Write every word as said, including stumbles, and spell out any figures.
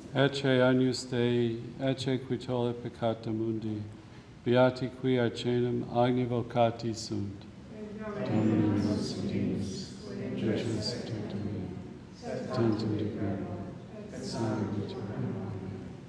Ecce agnus Dei, ecce qui tollit peccata mundi, beati qui arcenum agni vocati sunt. Domini nos Deus, Deus tectum mea, tantum de gloria, et salve vita.